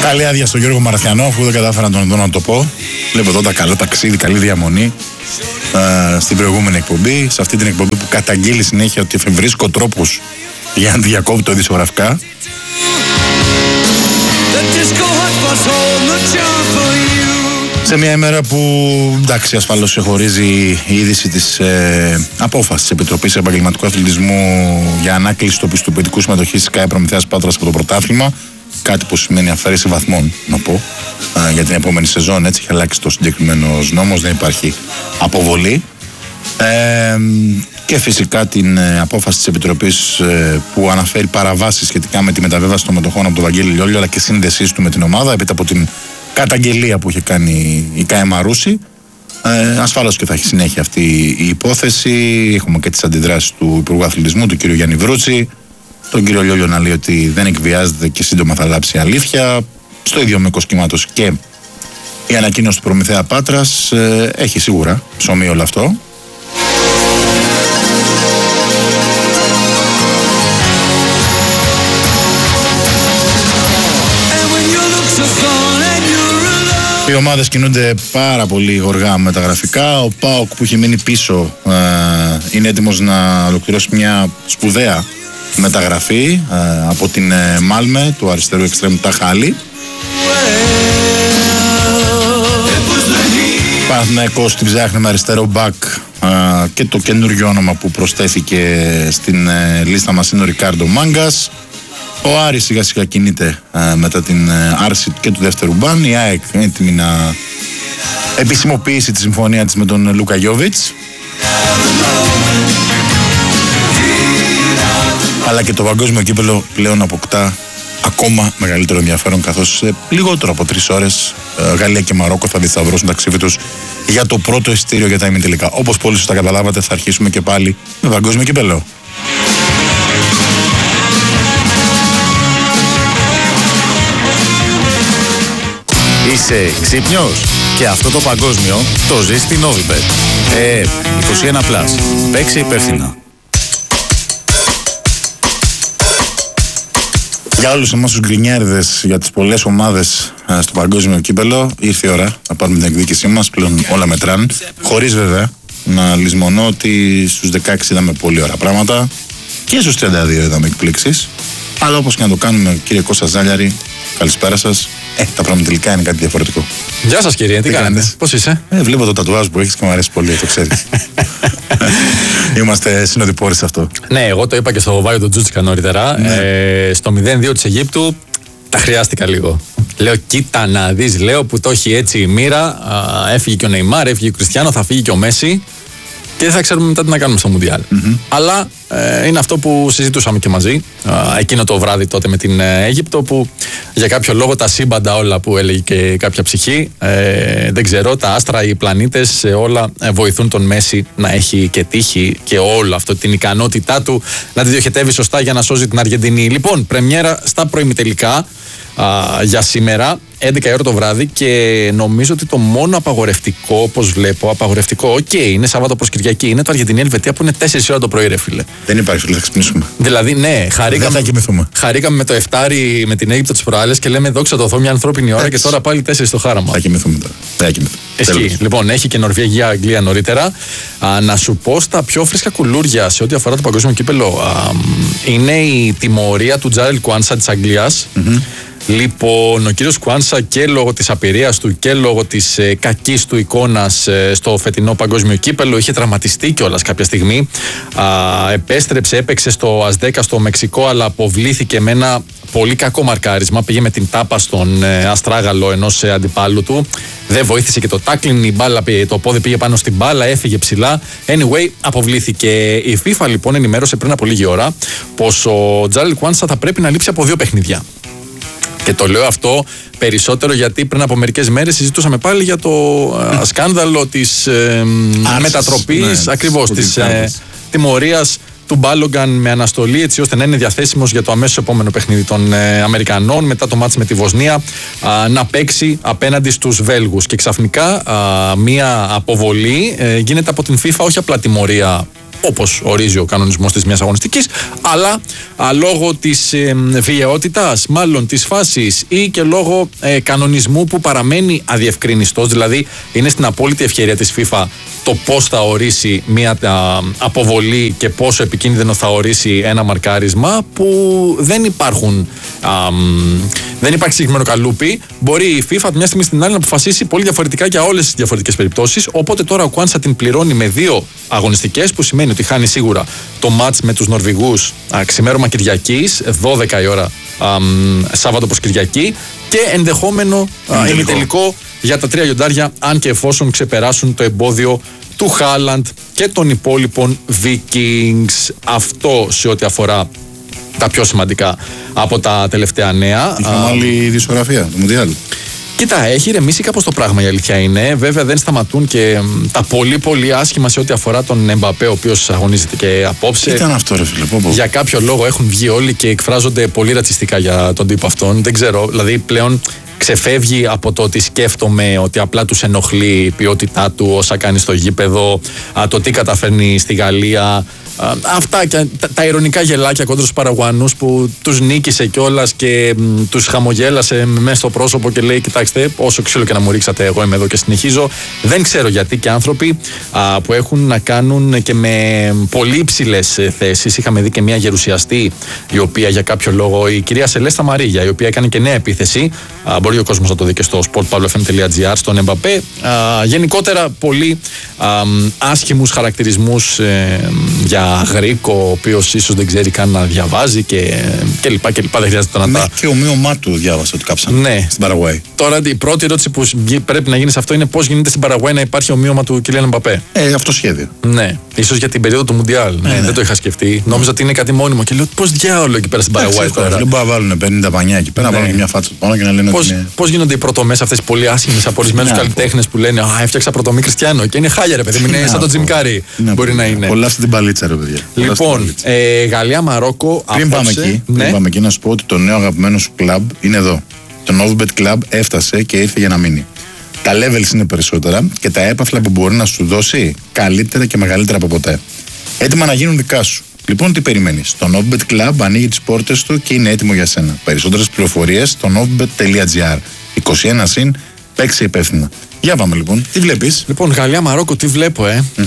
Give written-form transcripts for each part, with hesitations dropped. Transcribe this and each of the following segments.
Καλή άδεια στον Γιώργο Μαραθιανό, αφού δεν κατάφερα να το πω. Βλέπω εδώ τα καλό ταξίδι, καλή διαμονή στην προηγούμενη εκπομπή. Σε αυτή την εκπομπή που καταγγείλει συνέχεια ότι εφευρίσκω τρόπους για να διακόπτω ειδησιογραφικά. Σε μια ημέρα που, εντάξει, ασφαλώς ξεχωρίζει η είδηση της απόφασης της Επιτροπής Επαγγελματικού Αθλητισμού για ανάκληση του πιστοποιητικού συμμετοχής της ΚΑΕ Προμηθέας Πάτρας από το πρωτάθλημα. Κάτι που σημαίνει αφαίρεση βαθμών, να πω, για την επόμενη σεζόν. Έτσι έχει αλλάξει το συγκεκριμένο νόμος, δεν υπάρχει αποβολή. Και φυσικά την απόφαση της Επιτροπής που αναφέρει παραβάσεις σχετικά με τη μεταβίβαση των μετοχών από τον Βαγγέλη Λιόλιο, αλλά και σύνδεσής του με την ομάδα, έπειτα από την καταγγελία που είχε κάνει η ΚΑΕ Μαρούση. Ασφαλώς και θα έχει συνέχεια αυτή η υπόθεση. Έχουμε και τις αντιδράσεις του Υπουργού Αθλητισμού, του κ. Γιάννη Βρούτση. Τον κύριο Λιόλιο να λέει ότι δεν εκβιάζεται και σύντομα θα λάψει αλήθεια. Στο ίδιο μήκος κύματος και η ανακοίνωση του Προμηθέα Πάτρας. Έχει σίγουρα ψωμί όλο αυτό. Οι ομάδες κινούνται πάρα πολύ γοργά με τα γραφικά. Ο ΠΑΟΚ που έχει μείνει πίσω είναι έτοιμος να ολοκληρώσει μια σπουδαία μεταγραφή από την Μάλμε του αριστερού εξτρέμου Ταχάλη. Παναθηναϊκός την ψάχνει με αριστερό μπακ και το καινούργιο όνομα που προσθέθηκε στην λίστα μας είναι ο Ρικάρντο Μάγκας. Ο Άρης σιγά σιγά κινείται μετά την άρση και του δεύτερου μπαν. Η ΑΕΚ είναι έτοιμη να επισημοποιήσει τη συμφωνία της με τον Λούκα Γιόβιτς. Αλλά και το παγκόσμιο κύπελλο πλέον αποκτά ακόμα μεγαλύτερο ενδιαφέρον, καθώς σε λιγότερο από 3 ώρες Γαλλία και Μαρόκο θα δισταυρώσουν τα ξύφη τους για το πρώτο εισιτήριο για τα ημιτελικά. Όπως πολύ σωστά καταλάβατε, θα αρχίσουμε και πάλι με παγκόσμιο κύπελλο. Είσαι ξύπνιος? Και αυτό το παγκόσμιο το ζεις στην Novibet. 21+. Παίξε υπεύθυνα. Για όλους εμάς τους γκρινιάριδες, για τις πολλές ομάδες στο παγκόσμιο κύπελλο, ήρθε η ώρα να πάρουμε την εκδίκησή μας. Πλέον όλα μετράνε. Χωρίς βέβαια να λησμονώ ότι στους 16 είδαμε πολύ ωραία πράγματα και στους 32 είδαμε εκπλήξεις. Αλλά όπως και να το κάνουμε, κύριε Κώστα Ζάλιαρη, καλησπέρα σας. Τα πράγματα τελικά είναι κάτι διαφορετικό. Γεια σας κύριε, τι κάνετε, πώς είσαι? Βλέπω το τατουάζ που έχεις και μου αρέσει πολύ, το ξέρεις. Είμαστε συνοδοιπόροι σε αυτό. Ναι, εγώ το είπα και στο Βάιο του Τζούτσικα νωρίτερα. Στο 0-2 της Αιγύπτου τα χρειάστηκα λίγο. Λέω, κοίτα να δεις, λέω, που το έχει έτσι η μοίρα. Έφυγε και ο Νεϊμάρ, έφυγε ο Κριστιάνο, θα φύγει και ο Μέση. Και δεν θα ξέρουμε μετά τι να κάνουμε στο Μουντιάλ. Αλλά είναι αυτό που συζητούσαμε και μαζί εκείνο το βράδυ τότε με την Αίγυπτο, που για κάποιο λόγο τα σύμπαντα όλα που έλεγε και κάποια ψυχή, δεν ξέρω, τα άστρα, οι πλανήτες, όλα βοηθούν τον Μέση να έχει και τύχη και όλο αυτό, την ικανότητά του να τη διοχετεύει σωστά για να σώζει την Αργεντινή. Λοιπόν, πρεμιέρα στα προημιτελικά για σήμερα, 11 η ώρα το βράδυ, και νομίζω ότι το μόνο απαγορευτικό, όπως βλέπω, απαγορευτικό, είναι Σάββατο προς Κυριακή, είναι το Αργεντινή-Ελβετία που είναι 4 ώρα το πρωί, ρε φίλε. Δεν υπάρχει, φίλε, θα ξυπνήσουμε. Δηλαδή, ναι, χαρήκαμε με το εφτάρι με την Αίγυπτο τις προάλλες και λέμε δόξα τω Θεώ, μια ανθρώπινη ώρα, και τώρα πάλι 4 στο χάραμα. Θα κοιμηθούμε τώρα. Ισχύει. Λοιπόν, έχει και Νορβηγία, Αγγλία νωρίτερα. Να σου πω στα πιο φρέσκα κουλούρια σε ό,τι αφορά το παγκόσμιο κύπελλο, είναι η τιμωρία του Τζάρελ Κουάνσα της Αγγλίας. Λοιπόν, ο κύριος Κουάνσα, και λόγω της απειρίας του και λόγω της κακής του εικόνας στο φετινό παγκόσμιο κύπελλο, είχε τραυματιστεί κιόλας κάποια στιγμή. Επέστρεψε, έπαιξε στο Ασδέκα στο Μεξικό, αλλά αποβλήθηκε με ένα πολύ κακό μαρκάρισμα. Πήγε με την τάπα στον αστράγαλο ενός αντιπάλου του. Δεν βοήθησε και το τάκλιν, η μπάλα, το πόδι πήγε πάνω στην μπάλα, έφυγε ψηλά. Anyway, αποβλήθηκε. Η FIFA λοιπόν ενημέρωσε πριν από λίγη ώρα πως ο Τζάρελ Κουάνσα θα πρέπει να λείψει από 2 παιχνίδια. Και το λέω αυτό περισσότερο γιατί πριν από μερικές μέρες συζητούσαμε πάλι για το σκάνδαλο της μετατροπής, ακριβώς, της τιμωρίας του Μπάλογκαν με αναστολή, έτσι ώστε να είναι διαθέσιμος για το αμέσως επόμενο παιχνίδι των Αμερικανών μετά το μάτς με τη Βοσνία, να παίξει απέναντι στους Βέλγους. Και ξαφνικά μία αποβολή γίνεται από την FIFA, όχι απλά τιμωρία όπως ορίζει ο κανονισμός της μιας αγωνιστικής, αλλά λόγω της βιαιότητας, μάλλον της φάσης ή και λόγω κανονισμού που παραμένει αδιευκρινιστός, δηλαδή είναι στην απόλυτη ευκαιρία της FIFA το πώς θα ορίσει μια αποβολή και πόσο επικίνδυνο θα ορίσει ένα μαρκάρισμα, που δεν υπάρχει συγκεκριμένο καλούπι. Μπορεί η FIFA μια στιγμή στην άλλη να αποφασίσει πολύ διαφορετικά για όλες τις διαφορετικές περιπτώσεις. Οπότε τώρα ο Κουάνσα την πληρώνει με 2 αγωνιστικές, που σημαίνει ότι χάνει σίγουρα το μάτς με τους Νορβηγούς ξημέρωμα Κυριακής, 12 η ώρα Σάββατο προς Κυριακή, και ενδεχόμενο ημιτελικό για τα 3 λιοντάρια, αν και εφόσον ξεπεράσουν το εμπόδιο του Χάλαντ και των υπόλοιπων Vikings. Αυτό σε ό,τι αφορά τα πιο σημαντικά από τα τελευταία νέα. Είχαμε άλλη δισκογραφία, το Μουντιάλ. Κοίτα, έχει ηρεμήσει κάπως το πράγμα, η αλήθεια είναι. Βέβαια δεν σταματούν και τα πολύ πολύ άσχημα σε ό,τι αφορά τον Εμπαπέ, ο οποίος αγωνίζεται και απόψε. Τι ήταν αυτό, ρε φίλε, Για κάποιο λόγο έχουν βγει όλοι και εκφράζονται πολύ ρατσιστικά για τον τύπο αυτόν. Δεν ξέρω, δηλαδή πλέον ξεφεύγει από το ότι σκέφτομαι ότι απλά τους ενοχλεί η ποιότητά του, όσα κάνει στο γήπεδο, το τι καταφέρνει στη Γαλλία. Αυτά και τα ειρωνικά γελάκια κόντρα στους Παραγουανούς που τους νίκησε κιόλας και τους χαμογέλασε μέσα στο πρόσωπο και λέει: κοιτάξτε, όσο ξύλο και να μου ρίξατε, εγώ είμαι εδώ και συνεχίζω. Δεν ξέρω γιατί, και άνθρωποι που έχουν να κάνουν και με πολύ υψηλές θέσεις. Είχαμε δει και μια γερουσιαστή, η οποία για κάποιο λόγο, η κυρία Σελέστα Μαρίγια, η οποία έκανε και νέα επίθεση. Μπορεί ο κόσμος να το δει και στο sportpavlofm.gr, στον Εμπαπέ. Γενικότερα πολύ άσχημους χαρακτηρισμούς για Γρήκο, ο οποίος ίσως δεν ξέρει καν να διαβάζει και λοιπά. Δεν χρειάζεται να τα. Και ομοίωμά του διάβασα ότι κάψαν. Ναι. Στην Παραγουάη. Τώρα η πρώτη ερώτηση που πρέπει να γίνει σε αυτό είναι πώς γίνεται στην Παραγουάη να υπάρχει ομοίωμα του Κιλιάν Εμπαπέ. Αυτό σχέδιο. Ναι. Ίσως για την περίοδο του Μουντιάλ. Ναι. Δεν το είχα σκεφτεί. Νόμιζα ότι είναι κάτι μόνιμο και λέω: πώς διάολο εκεί πέρα στην Παραγουάη τώρα. Δεν μπορούν να βάλουν 50 πανιά εκεί πέρα, να βάλουν και μια φάτσα πάνω και να λένε. Πώς γίνονται οι πρωτομές αυτές πολύ άσχημες από ορισμένους καλλιτέχνες που λένε: έφτιαξα πρωτομή Κριστιάνο και είναι χάλια, ρε παιδί μου, είναι σαν τον Τζιμ Κάρι. Μπορεί να είναι. Πολλά στην παλίτσα, ρε παιδιά. Λοιπόν, Γαλλία-Μαρόκο. Πριν πάμε εκεί, να σου πω ότι το νέο αγαπημένο σου κλαμπ είναι εδώ. Το Novibet Club έφτασε και ήρθε για να μείνει. Τα levels είναι περισσότερα και τα έπαθλα που μπορεί να σου δώσει καλύτερα και μεγαλύτερα από ποτέ. Έτοιμα να γίνουν δικά σου. Λοιπόν, τι περιμένεις? Το Novibet Club ανοίγει τις πόρτες του και είναι έτοιμο για σένα. Περισσότερες πληροφορίες στο novibet.gr. 21 συν, παίξε υπεύθυνα. Για πάμε λοιπόν. Τι βλέπεις? Λοιπόν, Γαλλία-Μαρόκο, τι βλέπω,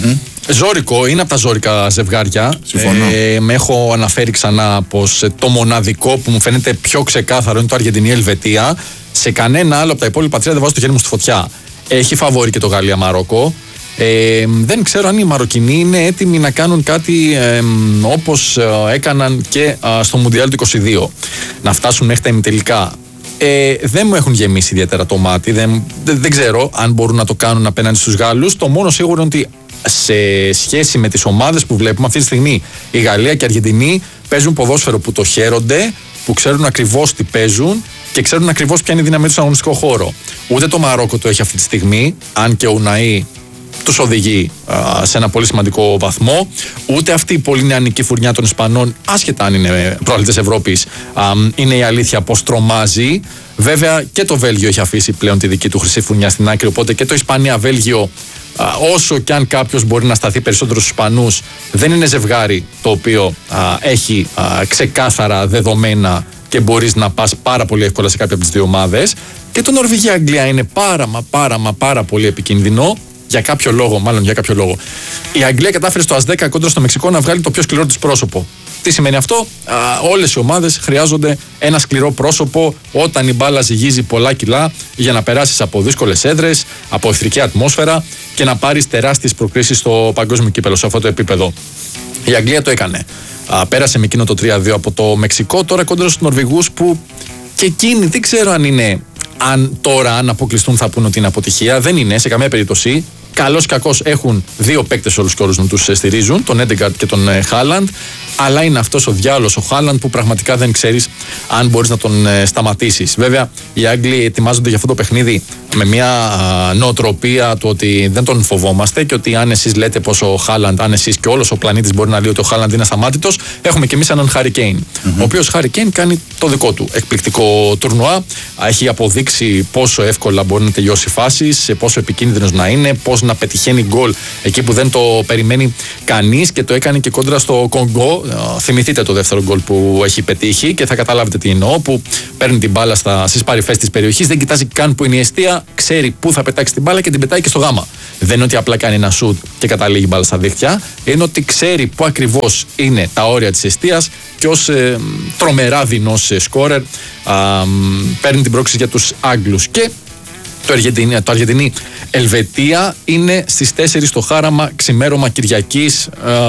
Ζώρικο, είναι από τα ζώρικα ζευγάρια. Συμφωνώ. Με έχω αναφέρει ξανά πως το μοναδικό που μου φαίνεται πιο ξεκάθαρο είναι το Αργεντινή-Ελβετία. Σε κανένα άλλο από τα υπόλοιπα 3 δεν βάζω το χέρι μου στη φωτιά. Έχει φαβόρι και το Γαλλία-Μαρόκο. Δεν ξέρω αν οι Μαροκινοί είναι έτοιμοι να κάνουν κάτι όπως έκαναν και στο Μουντιάλ του 22. Να φτάσουν μέχρι τα ημιτελικά. Δεν μου έχουν γεμίσει ιδιαίτερα το μάτι. Δεν ξέρω αν μπορούν να το κάνουν απέναντι στους Γάλλους. Το μόνο σίγουρο είναι ότι σε σχέση με τις ομάδες που βλέπουμε αυτή τη στιγμή, η Γαλλία και η Αργεντινή παίζουν ποδόσφαιρο που το χαίρονται, που ξέρουν ακριβώς τι παίζουν και ξέρουν ακριβώς ποια είναι η δύναμή τους στον αγωνιστικό χώρο. Ούτε το Μαρόκο το έχει αυτή τη στιγμή, αν και ο Ουναή τους οδηγεί σε ένα πολύ σημαντικό βαθμό. Ούτε αυτή η πολύ νεανική φουρνιά των Ισπανών, άσχετα αν είναι προαλητές Ευρώπης, είναι η αλήθεια πως τρομάζει. Βέβαια και το Βέλγιο έχει αφήσει πλέον τη δική του χρυσή φουρνιά στην άκρη, οπότε και το Ισπανία-Βέλγιο, όσο κι αν κάποιος μπορεί να σταθεί περισσότερο στους Ισπανούς, δεν είναι ζευγάρι το οποίο έχει ξεκάθαρα δεδομένα και μπορείς να πας πάρα πολύ εύκολα σε κάποια από τις δύο ομάδες. Και το Νορβηγία-Αγγλία είναι πάρα πολύ επικίνδυνο. Για κάποιο λόγο. Η Αγγλία κατάφερε στο ΑΣ 10 κόντρα στο Μεξικό να βγάλει το πιο σκληρό της πρόσωπο. Τι σημαίνει αυτό? Όλες οι ομάδες χρειάζονται ένα σκληρό πρόσωπο όταν η μπάλα ζυγίζει πολλά κιλά για να περάσεις από δύσκολες έδρες, από εχθρική ατμόσφαιρα και να πάρεις τεράστιες προκρίσεις στο παγκόσμιο κύπελο σε αυτό το επίπεδο. Η Αγγλία το έκανε. Πέρασε με εκείνο το 3-2 από το Μεξικό, τώρα κόντρα στους Νορβηγούς που και εκείνοι δεν ξέρω αν είναι. Αν αποκλειστούν θα πούνε ότι είναι αποτυχία. Δεν είναι σε καμία περίπτωση. Καλώς ή κακώς έχουν 2 παίκτες όλους και όλους να τους στηρίζουν, τον Έντεγκαρτ και τον Χάλαντ. Αλλά είναι αυτός ο διάολος ο Χάλαντ που πραγματικά δεν ξέρεις αν μπορείς να τον σταματήσεις. Βέβαια, οι Άγγλοι ετοιμάζονται για αυτό το παιχνίδι με μια νοοτροπία του ότι δεν τον φοβόμαστε και ότι αν εσείς λέτε πως ο Χάλαντ, αν εσείς και όλος ο πλανήτης μπορεί να λέει ότι ο Χάλαντ είναι ασταμάτητος, έχουμε και εμείς έναν Χάρι Κέιν. Ο οποίος Χάρι Κέιν κάνει το δικό του εκπληκτικό τουρνουά. Έχει αποδείξει πόσο εύκολα μπορεί να τελειώσει φάσεις, πόσο επικίνδυνος να είναι, πώς να πετυχαίνει γκολ εκεί που δεν το περιμένει κανείς, και το έκανε και κόντρα στο Κονγκό. Θυμηθείτε το δεύτερο γκολ που έχει πετύχει και θα καταλάβετε τι εννοώ. Που παίρνει την μπάλα στις παρυφές της περιοχής, δεν κοιτάζει καν που είναι η εστία, ξέρει πού θα πετάξει την μπάλα και την πετάει και στο γάμα. Δεν είναι ότι απλά κάνει ένα σουτ και καταλήγει μπάλα στα δίχτυα, είναι ότι ξέρει πού ακριβώς είναι τα όρια της εστίας και ως τρομερά δεινός σκόρερ παίρνει την πρόκληση για τους Άγγλους. Και το Αργεντινή Ελβετία είναι στις 4 στο Χάραμα, ξημέρωμα Κυριακής.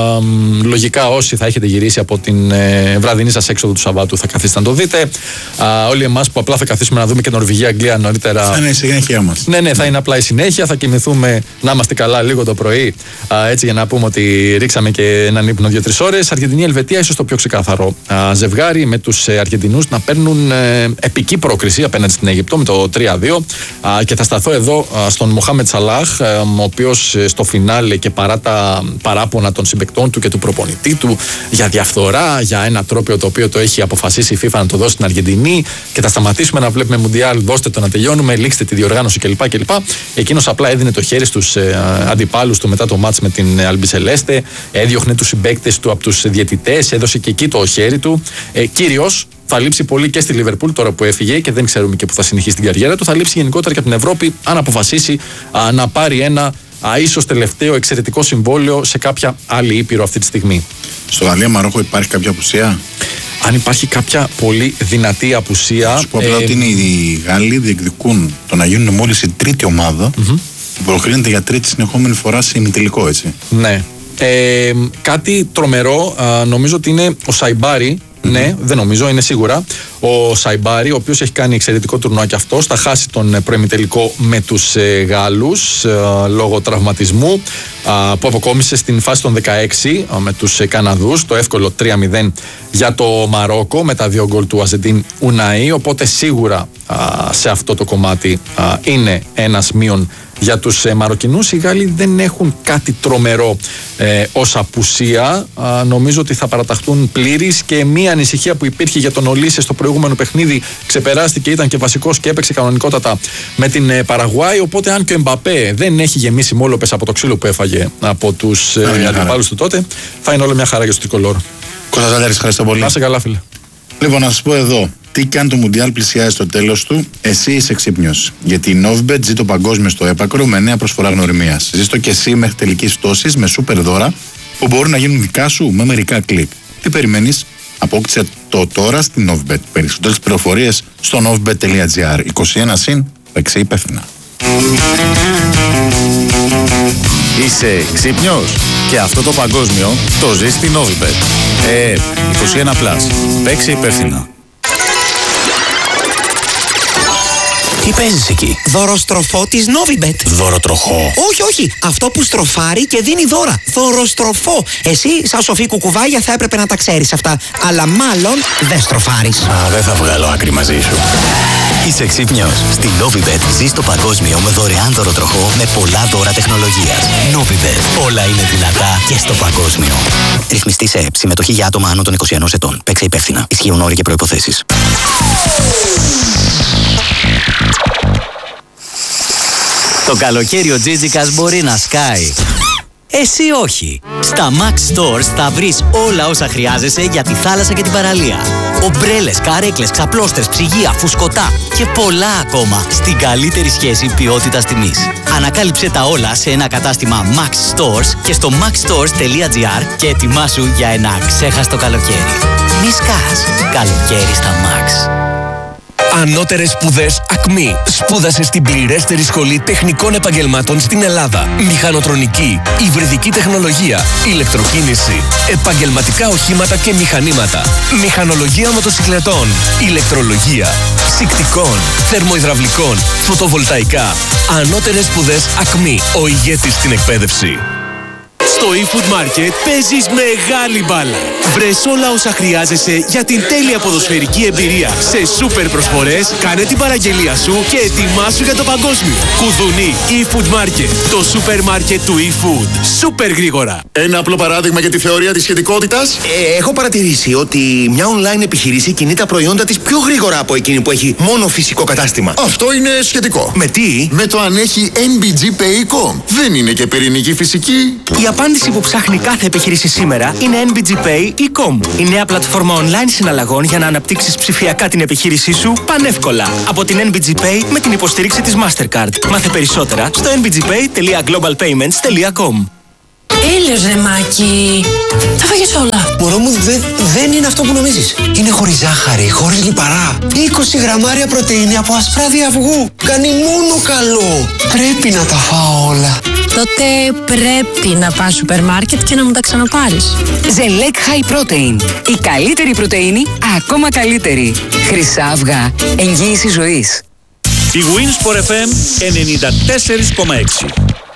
Λογικά όσοι θα έχετε γυρίσει από την βραδινή σας έξοδο του Σαββάτου θα καθίσετε να το δείτε. Όλοι εμάς που απλά θα καθίσουμε να δούμε και Νορβηγία-Αγγλία νωρίτερα. Θα είναι η συνέχεια μας. Ναι, θα είναι απλά η συνέχεια. Θα κοιμηθούμε να είμαστε καλά λίγο το πρωί, έτσι για να πούμε ότι ρίξαμε και έναν ύπνο 2-3 ώρες. Αργεντινή-Ελβετία, ίσως το πιο ξεκάθαρο ζευγάρι, με τους Αργεντινούς να παίρνουν επική πρόκριση απέναντι στην Αίγυπτο με το 3-2. Και θα σταθώ εδώ στον Μοχάμετ Σαλάχ, ο οποίος στο φινάλε και παρά τα παράπονα των συμπαικτών του και του προπονητή του για διαφθορά, για ένα τρόπαιο το οποίο το έχει αποφασίσει η FIFA να το δώσει στην Αργεντινή και θα σταματήσουμε να βλέπουμε Μουντιάλ, δώστε το να τελειώνουμε, λήξτε τη διοργάνωση κλπ. Εκείνος απλά έδινε το χέρι στους αντιπάλους του μετά το μάτς με την Αλμπισελέστε, έδιωχνε τους συμπαίκτες του από τους διαιτητές, έδωσε και εκεί το χέρι του. Κύριος θα λείψει πολύ και στη Λίβερπουλ τώρα που έφυγε και δεν ξέρουμε και που θα συνεχίσει την καριέρα του. Θα λείψει γενικότερα και από την Ευρώπη αν αποφασίσει να πάρει ένα ίσως τελευταίο εξαιρετικό συμβόλαιο σε κάποια άλλη ήπειρο αυτή τη στιγμή. Στο Γαλλία-Μαρόκο υπάρχει κάποια απουσία? Αν υπάρχει κάποια πολύ δυνατή απουσία. Σου πω απλά ότι οι Γάλλοι διεκδικούν το να γίνουν μόλις η τρίτη ομάδα που προκρίνεται για τρίτη συνεχόμενη φορά σε ημιτελικό, έτσι. Ναι. Κάτι τρομερό, νομίζω ότι είναι ο Σαϊμπάρι. Ναι, δεν νομίζω, είναι σίγουρα. Ο Σαϊμπάρι, ο οποίος έχει κάνει εξαιρετικό τουρνουά και αυτός, θα χάσει τον προημιτελικό με τους Γάλλους λόγω τραυματισμού που αποκόμισε στην φάση των 16 με τους Καναδούς, το εύκολο 3-0 για το Μαρόκο με τα 2 γκολ του Αζεντίν Ουναΐ, οπότε σίγουρα σε αυτό το κομμάτι είναι ένας μείον για τους Μαροκινούς. Οι Γάλλοι δεν έχουν κάτι τρομερό ως απουσία. Νομίζω ότι θα παραταχθούν πλήρης και μία ανησυχία που υπήρχε για τον Ολίσε στο προηγούμενο παιχνίδι ξεπεράστηκε, ήταν και βασικός και έπαιξε κανονικότατα με την Παραγουάη. Οπότε, αν και ο Εμπαπέ δεν έχει γεμίσει μόλοπες από το ξύλο που έφαγε από τους αντιπάλους του τότε, θα είναι όλο μια χαρά για τους τρικολόρ. Κώστα Ζαλιάρης, ευχαριστώ πολύ. Να είσαι καλά, φίλε. Λοιπόν, να σας πω εδώ, τι και αν το Μουντιάλ πλησιάζει στο τέλος του, εσύ είσαι ξύπνιος. Γιατί η Novibet ζει το παγκόσμιο στο έπακρο με νέα προσφορά γνωριμίας. Ζήστο και εσύ μέχρι τελικής πτώσης με σούπερ δώρα που μπορούν να γίνουν δικά σου με μερικά κλικ. Τι περιμένεις? Απόκτησε το τώρα στην Novibet. Περισσότερες πληροφορίες στο novibet.gr. 21 συν, παίξε υπεύθυνα. Είσαι ξύπνιος? Και αυτό το παγκόσμιο το ζεις στην Novibet. 21+. Παίξε υπεύθυνα. Τι παίζεις εκεί? Δωροστροφό της Novibet. Δωροτροχό. Όχι. Αυτό που στροφάρει και δίνει δώρα. Δωροστροφό. Εσύ, σαν σοφή κουκουβάγια, θα έπρεπε να τα ξέρεις αυτά. Αλλά μάλλον δεν στροφάρεις. Δεν θα βγάλω άκρη μαζί σου. Είσαι ξύπνιος? Στη Novibet ζεις το παγκόσμιο με δωρεάν δωροτροχό με πολλά δώρα τεχνολογίας. Novibet. Όλα είναι δυνατά και στο παγκόσμιο. Ρυθμιστή σε ΕΠ. Συμμετοχή για άτομα άνω των 21 ετών. Παίξε υπεύθυνα. Ισχύουν όροι και προϋποθέσεις. Το καλοκαίρι ο Τζίτζικας μπορεί να σκάει. Εσύ όχι. Στα Max Stores θα βρεις όλα όσα χρειάζεσαι για τη θάλασσα και την παραλία. Ομπρέλες, καρέκλες, ξαπλώστρες, ψυγεία, φουσκωτά και πολλά ακόμα στην καλύτερη σχέση ποιότητας τιμής. Ανακάλυψε τα όλα σε ένα κατάστημα Max Stores και στο maxstores.gr και ετοιμάσου για ένα ξέχαστο καλοκαίρι. Μη σκάς. Καλοκαίρι στα Max. Ανώτερες σπουδές ΑΚΜΗ. Σπούδασε στην πληρέστερη σχολή τεχνικών επαγγελμάτων στην Ελλάδα. Μηχανοτρονική, υβριδική τεχνολογία, ηλεκτροκίνηση, επαγγελματικά οχήματα και μηχανήματα, μηχανολογία μοτοσυκλετών, ηλεκτρολογία, ψυκτικών, θερμοϊδραυλικών, φωτοβολταϊκά. Ανώτερες σπουδές ΑΚΜΗ. Ο ηγέτης στην εκπαίδευση. Στο eFood Market παίζεις μεγάλη μπάλα. Βρες όλα όσα χρειάζεσαι για την τέλεια ποδοσφαιρική εμπειρία. Σε σούπερ προσφορές, κάνε την παραγγελία σου και ετοιμάσου για το παγκόσμιο. Κουδουνί eFood Market, το σούπερ μάρκετ του eFood. Σούπερ γρήγορα. Ένα απλό παράδειγμα για τη θεωρία της σχετικότητας. Έχω παρατηρήσει ότι μια online επιχείρηση κινεί τα προϊόντα της πιο γρήγορα από εκείνη που έχει μόνο φυσικό κατάστημα. Αυτό είναι σχετικό. Με τι? Με το αν έχει NBG Pay.com. Δεν είναι και πυρηνική φυσική. Η απάντηση που ψάχνει κάθε επιχείρηση σήμερα είναι NBG Pay.com. Η νέα πλατφόρμα online συναλλαγών για να αναπτύξεις ψηφιακά την επιχείρησή σου πανεύκολα. Από την NBG Pay με την υποστήριξη της Mastercard. Μάθε περισσότερα στο nbgpay.globalpayments.com. Έλεος ρε Μάκη, τα φάγες όλα. Μωρό μου, δεν είναι αυτό που νομίζεις. Είναι χωρίς ζάχαρη, χωρίς λιπαρά. 20 γραμμάρια πρωτεΐνη από ασπράδι αυγού. Κάνει μόνο καλό. Πρέπει να τα φάω όλα. Τότε πρέπει να πας σούπερ μάρκετ και να μου τα ξαναπάρεις. Ζελέκ High Protein. Η καλύτερη πρωτεΐνη, ακόμα καλύτερη. Χρυσά αυγά. Εγγύηση ζωής. Η Winsport FM 94,6.